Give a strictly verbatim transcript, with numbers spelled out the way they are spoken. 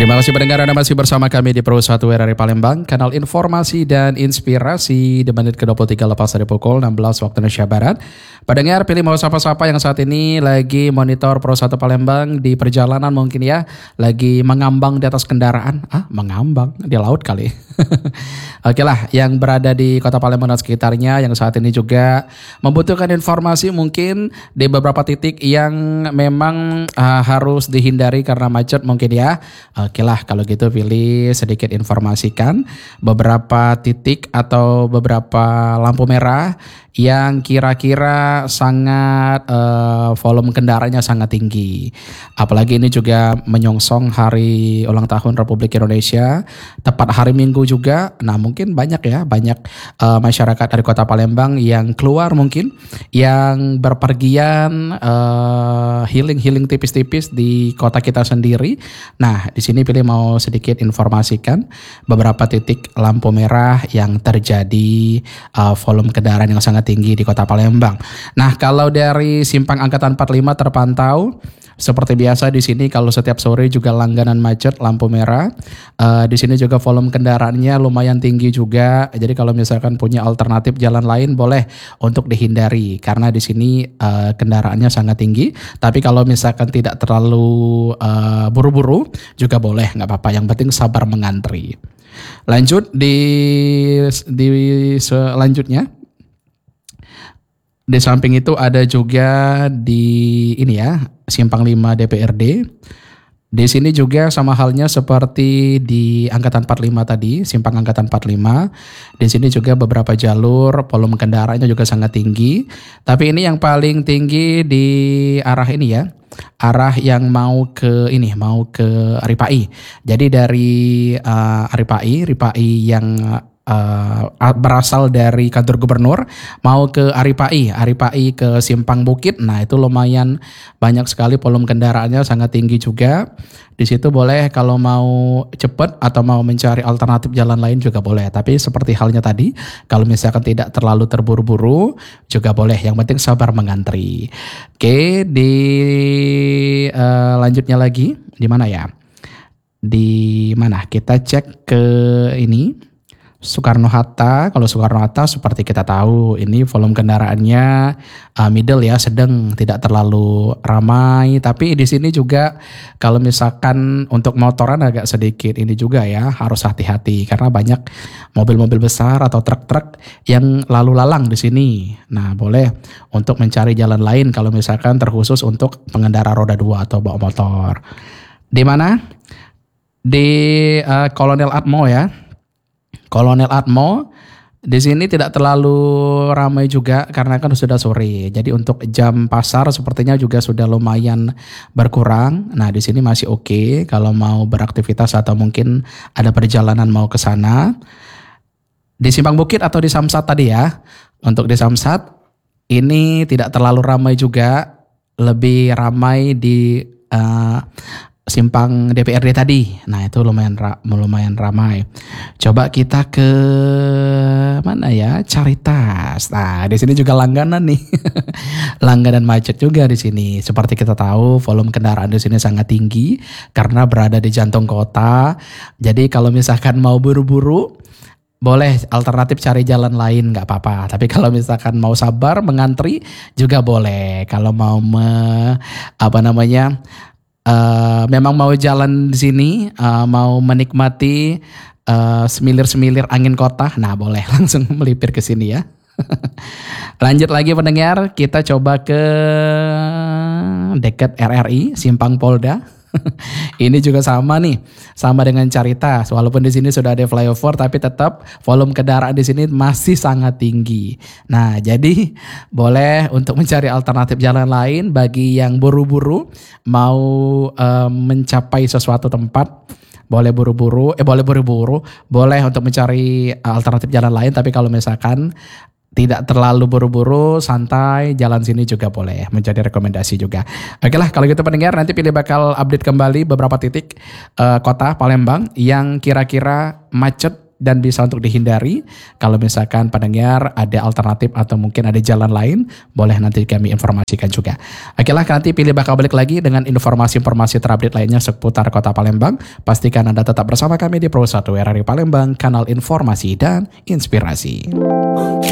Terima kasih pendengar, Anda masih bersama kami di Pro satu R R I Palembang, kanal informasi dan inspirasi di menit ke dua puluh tiga lepas dari pukul enam belas waktu Indonesia Barat. Pendengar, pilih mau sapa-sapa yang saat ini lagi monitor Pro satu Palembang di perjalanan mungkin ya, lagi mengambang di atas kendaraan. Ah, mengambang di laut kali. Oke lah, yang berada di Kota Palembang dan sekitarnya yang saat ini juga membutuhkan informasi mungkin di beberapa titik yang memang uh, harus dihindari karena macet mungkin ya. Oke lah, kalau gitu pilih sedikit informasikan beberapa titik atau beberapa lampu merah yang kira-kira sangat uh, volume kendaraannya sangat tinggi. Apalagi ini juga menyongsong hari ulang tahun Republik Indonesia, tepat hari Minggu juga. Nah mungkin banyak ya, banyak uh, masyarakat dari Kota Palembang yang keluar mungkin, yang berpergian uh, healing-healing tipis-tipis di kota kita sendiri. Nah di sini pilih mau sedikit informasikan beberapa titik lampu merah yang terjadi uh, volume kendaraan yang sangat tinggi di Kota Palembang. Nah, kalau dari Simpang Angkatan empat puluh lima terpantau seperti biasa di sini kalau setiap sore juga langganan macet lampu merah. Uh, di sini juga volume kendaraannya lumayan tinggi juga. Jadi kalau misalkan punya alternatif jalan lain boleh untuk dihindari karena di sini uh, kendaraannya sangat tinggi. Tapi kalau misalkan tidak terlalu uh, buru-buru juga boleh, nggak apa-apa. Yang penting sabar mengantri. Lanjut di di selanjutnya. Di samping itu ada juga di ini ya, Simpang lima D P R D. Di sini juga sama halnya seperti di Angkatan empat puluh lima tadi, Simpang Angkatan empat puluh lima. Di sini juga beberapa jalur volume kendaraannya juga sangat tinggi. Tapi ini yang paling tinggi di arah ini ya. Arah yang mau ke ini, mau ke Ripai. Jadi dari uh, Ripai, Ripai yang Uh, berasal dari kantor gubernur mau ke Aripai, Aripai ke Simpang Bukit. Nah itu lumayan banyak sekali volume kendaraannya sangat tinggi juga. Di situ boleh kalau mau cepat atau mau mencari alternatif jalan lain juga boleh. Tapi seperti halnya tadi, kalau misalkan tidak terlalu terburu-buru juga boleh. Yang penting sabar mengantri. Oke, di uh, lanjutnya lagi di mana ya? Di mana? Kita cek ke ini. Soekarno-Hatta, kalau Soekarno-Hatta seperti kita tahu ini volume kendaraannya uh, middle ya, sedang, tidak terlalu ramai. Tapi di sini juga kalau misalkan untuk motoran agak sedikit ini juga ya, harus hati-hati karena banyak mobil-mobil besar atau truk-truk yang lalu lalang di sini. Nah boleh untuk mencari jalan lain kalau misalkan terkhusus untuk pengendara roda dua atau bawa motor. Di mana? Di uh, Kolonel Atmo ya. Kolonel Atmo di sini tidak terlalu ramai juga karena kan sudah sore. Jadi untuk jam pasar sepertinya juga sudah lumayan berkurang. Nah di sini masih oke okay kalau mau beraktivitas atau mungkin ada perjalanan mau ke sana. Di Simpang Bukit atau di Samsat tadi ya. Untuk di Samsat ini tidak terlalu ramai juga, lebih ramai di uh, Simpang D P R D tadi. Nah itu lumayan ra, lumayan ramai. Coba kita ke mana ya? Caritas. Nah di sini juga langganan nih. Langganan macet juga di sini. Seperti kita tahu volume kendaraan di sini sangat tinggi karena berada di jantung kota. Jadi kalau misalkan mau buru-buru boleh alternatif cari jalan lain nggak apa-apa. Tapi kalau misalkan mau sabar mengantri juga boleh. Kalau mau me, apa namanya? Uh, memang mau jalan di sini, uh, mau menikmati uh, semilir-semilir angin kota, nah boleh langsung melipir ke sini ya. Lanjut lagi pendengar, kita coba ke dekat R R I, Simpang Polda. Ini juga sama nih, sama dengan Caritas. Walaupun di sini sudah ada flyover, tapi tetap volume kendaraan di sini masih sangat tinggi. Nah, jadi boleh untuk mencari alternatif jalan lain bagi yang buru-buru mau um, mencapai sesuatu tempat. Boleh buru-buru, eh boleh buru-buru, boleh untuk mencari alternatif jalan lain. Tapi kalau misalkan tidak terlalu buru-buru, santai, jalan sini juga boleh, menjadi rekomendasi juga. Oke lah, kalau gitu pendengar, nanti pilih bakal update kembali beberapa titik uh, kota Palembang yang kira-kira macet dan bisa untuk dihindari. Kalau misalkan pendengar ada alternatif atau mungkin ada jalan lain, boleh nanti kami informasikan juga. Oke lah, nanti pilih bakal balik lagi dengan informasi-informasi terupdate lainnya seputar Kota Palembang. Pastikan Anda tetap bersama kami di Pro satu R R I Palembang, kanal informasi dan inspirasi.